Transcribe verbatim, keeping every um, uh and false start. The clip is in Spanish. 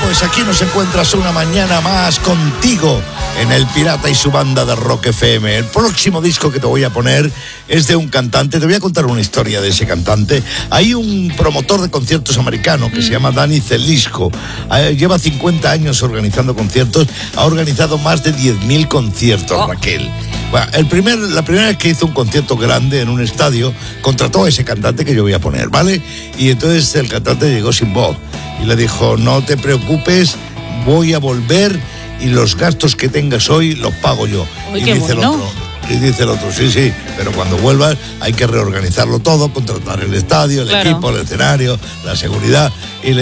pues aquí nos encuentras una mañana más contigo en El Pirata y su banda de Rock F M. El próximo disco que te voy a poner es de un cantante. Te voy a contar una historia de ese cantante. Hay un promotor de conciertos americano que mm. se llama Danny Zelisco. Lleva cincuenta años organizando conciertos. Ha organizado más de diez mil conciertos, oh. Raquel. Bueno, el primer, la primera vez que hizo un concierto grande en un estadio, contrató a ese cantante que yo voy a poner, ¿vale? Y entonces el cantante llegó sin voz y le dijo, no te preocupes, voy a volver y los gastos que tengas hoy los pago yo. Uy, y qué dice bueno. el otro, y dice el otro, sí, sí, pero cuando vuelvas hay que reorganizarlo todo, contratar el estadio, el claro. equipo, el escenario, la seguridad. Y le